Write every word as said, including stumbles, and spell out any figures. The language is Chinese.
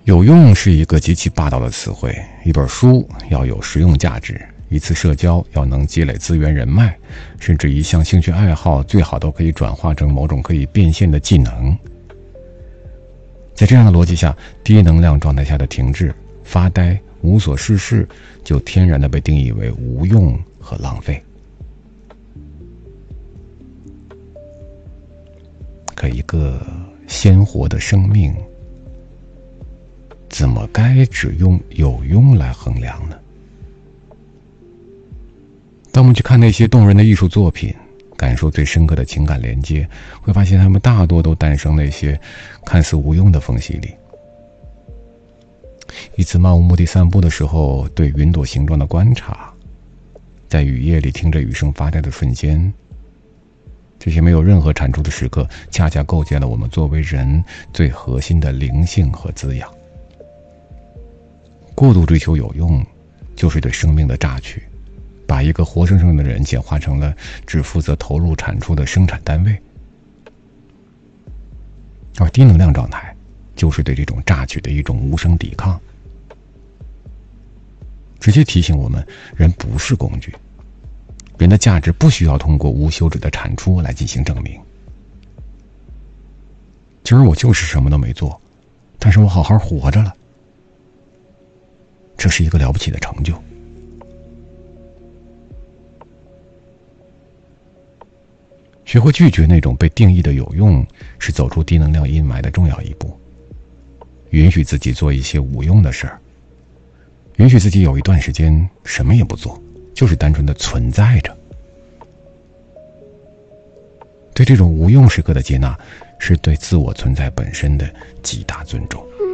有用是一个极其霸道的词汇，一本书要有实用价值，一次社交要能积累资源人脉，甚至一项兴趣爱好最好都可以转化成某种可以变现的技能。在这样的逻辑下，低能量状态下的停滞、发呆、无所事事就天然地被定义为无用和浪费。可一个鲜活的生命，怎么该只用有用来衡量呢？当我们去看那些动人的艺术作品，感受最深刻的情感连接，会发现他们大多都诞生那些看似无用的缝隙里。一次漫无目的散步的时候，对云朵形状的观察，在雨夜里听着雨声发呆的瞬间，这些没有任何产出的时刻，恰恰构建了我们作为人最核心的灵性和滋养。过度追求有用，就是对生命的榨取，把一个活生生的人简化成了只负责投入产出的生产单位。而低能量状态，就是对这种榨取的一种无声抵抗，直接提醒我们，人不是工具，人的价值不需要通过无休止的产出来进行证明。今儿我就是什么都没做，但是我好好活着了，这是一个了不起的成就。学会拒绝那种被定义的有用，是走出低能量阴霾的重要一步。允许自己做一些无用的事儿，允许自己有一段时间什么也不做，就是单纯的存在着。对这种无用时刻的接纳，是对自我存在本身的极大尊重。